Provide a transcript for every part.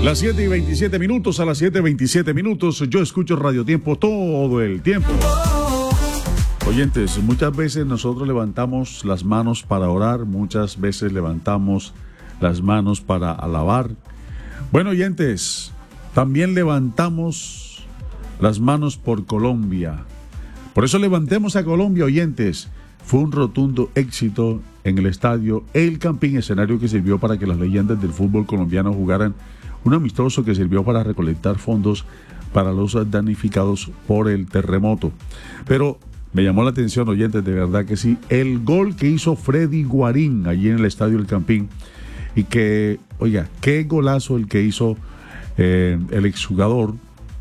Las 7:27, a las 7:27, yo escucho Radio Tiempo todo el tiempo. Oyentes, muchas veces nosotros levantamos las manos para orar, muchas veces levantamos las manos para alabar. Bueno, oyentes, también levantamos las manos por Colombia. Por eso levantemos a Colombia, oyentes. Fue un rotundo éxito en el estadio El Campín, escenario que sirvió para que las leyendas del fútbol colombiano jugaran un amistoso que sirvió para recolectar fondos para los damnificados por el terremoto. Pero me llamó la atención, oyentes, de verdad que sí, el gol que hizo Freddy Guarín allí en el estadio El Campín, y que, oiga, qué golazo el que hizo el exjugador,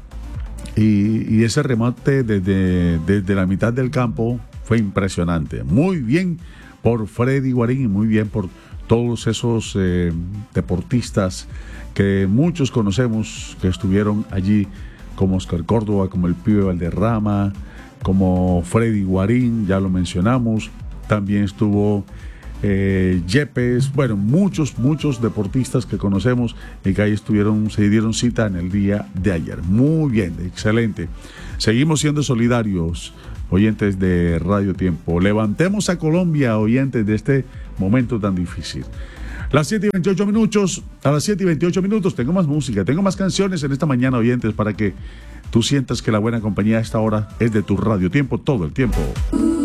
y ese remate desde la mitad del campo fue impresionante. Muy bien por Freddy Guarín y muy bien por todos esos deportistas que muchos conocemos que estuvieron allí, como Oscar Córdoba, como el Pibe Valderrama, como Freddy Guarín, ya lo mencionamos. También estuvo Yepes, bueno, muchos deportistas que conocemos y que ahí se dieron cita en el día de ayer. Muy bien, excelente. Seguimos siendo solidarios, oyentes de Radio Tiempo. Levantemos a Colombia, oyentes, de este momento tan difícil. Las 7:28, a las 7:28, tengo más música, tengo más canciones en esta mañana, oyentes, para que tú sientas que la buena compañía a esta hora es de tu Radio Tiempo todo el tiempo.